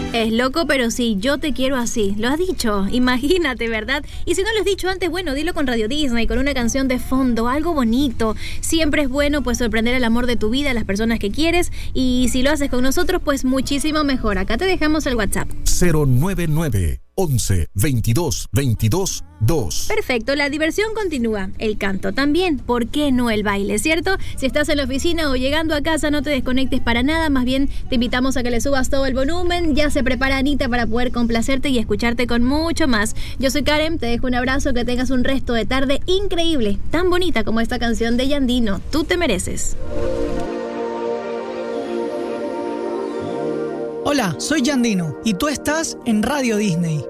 Es loco, pero sí, yo te quiero así. Lo has dicho, imagínate, ¿verdad? Y si no lo has dicho antes, bueno, dilo con Radio Disney, con una canción de fondo, algo bonito. Siempre es bueno, pues, sorprender el amor de tu vida, a las personas que quieres. Y si lo haces con nosotros, pues, muchísimo mejor. Acá te dejamos el WhatsApp. 099 11 22 22 2. Perfecto, la diversión continúa, el canto también, ¿por qué no el baile, cierto? Si estás en la oficina o llegando a casa, no te desconectes para nada, más bien te invitamos a que le subas todo el volumen. Ya se prepara Anita para poder complacerte y escucharte con mucho más. Yo soy Karen, te dejo un abrazo, que tengas un resto de tarde increíble, tan bonita como esta canción de Yandino, Tú te mereces. Hola, soy Yandino y tú estás en Radio Disney.